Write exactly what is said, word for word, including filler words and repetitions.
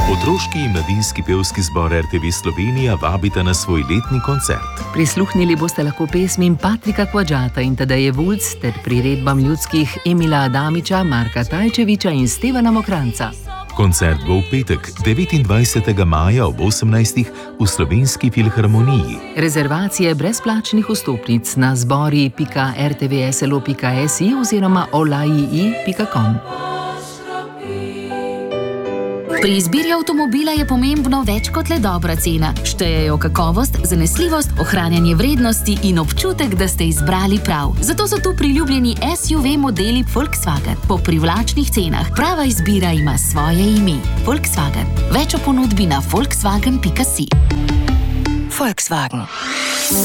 Otroški in mladinski pevski zbor R T V Slovenija vabita na svoj letni koncert. Prisluhnili boste lahko pesmim Patrika Kvadžata in Tadeje Vulc ter priredbam ljudskih Emila Adamiča, Marka Tajčeviča in Stevana Mokranca. Koncert bo v petek, devetindvajsetega maja ob osemnajstih v Slovenski filharmoniji. Rezervacije brezplačnih vstopnic na zbori pika r t v s l o pika s i oziroma olai pika com. Pri izbiri avtomobila je pomembno več kot le dobra cena. Štejejo kakovost, zanesljivost, ohranjanje vrednosti in občutek, da ste izbrali prav. Zato so tu priljubljeni S U V modeli Volkswagen po privlačnih cenah. Prava izbira ima svoje ime. Volkswagen. Več o ponudbi na volkswagen pika si. Volkswagen.